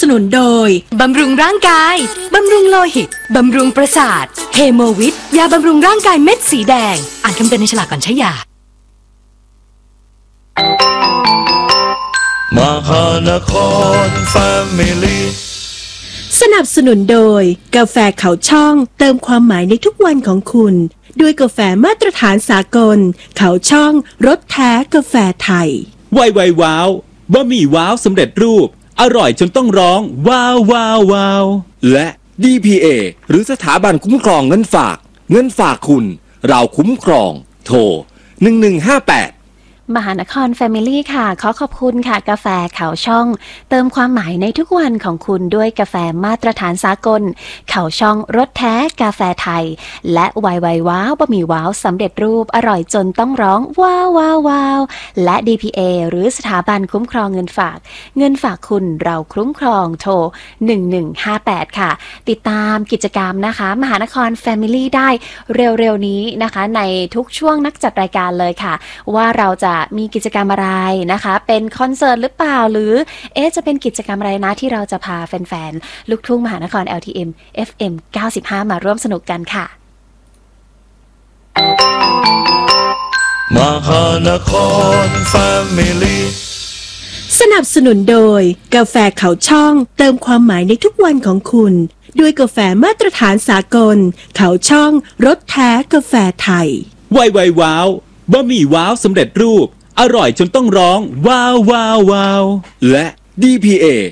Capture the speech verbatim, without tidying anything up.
สนุนโดยบำรุงร่างกายบำรุงโลหิตบำรุงประสาทเฮโมวิทยาบำรุงร่างกายเม็ดสีแดงอ่านคำเตือนในฉลากก่อนใช้ยามหานครแฟมิลี่สนับสนุนโดยกาแฟเขาช่องเติมความหมายในทุกวันของคุณด้วยกาแฟมาตรฐานสากลเขาช่องรสแท้กาแฟไทยไวไวว้าวบะหมี่ว้าวสำเร็จรูปอร่อยจนต้องร้องว้าวว้าวว้าวและ ดี พี เอ หรือสถาบันคุ้มครองเงินฝากเงินฝากคุณเราคุ้มครองโทรหนึ่งหนึ่งห้าแปดมหานครแฟมิลี่ค่ะขอขอบคุณค่ะกาแฟเขาช่องเติมความหมายในทุกวันของคุณด้วยกาแฟมาตรฐานสากลเขาช่องรสแท้กาแฟไทยและไวไวว้าวบะหมี่ว้าวสำเร็จรูปอร่อยจนต้องร้องว้าวว้าวว้าวและ ดี พี เอ หรือสถาบันคุ้มครองเงินฝากเงินฝากคุณเราคุ้มครองโทรหนึ่งหนึ่งห้าแปดค่ะติดตามกิจกรรมนะคะมหานครแฟมิลี่ได้เร็วๆนี้นะคะในทุกช่วงนักจัดรายการเลยค่ะว่าเราจะมีกิจกรรมอะไรนะคะเป็นคอนเสิร์ตหรือเปล่าหรือเอ๊ะจะเป็นกิจกรรมอะไรนะที่เราจะพาแฟนๆลูกทุ่งมหานคร แอล ที เอ็ม เอฟ เอ็ม เก้าสิบห้ามาร่วมสนุกกันค่ะมหานครแฟมิลี่สนับสนุนโดยกาแฟเขาช่องเติมความหมายในทุกวันของคุณด้วยกาแฟมาตรฐานสากลเขาช่องรสแท้กาแฟไทยไวไวว้าวบะหมี่ว้าวสำเร็จรูปอร่อยจนต้องร้องว้าวว้าวว้าวและ ดี พี เอ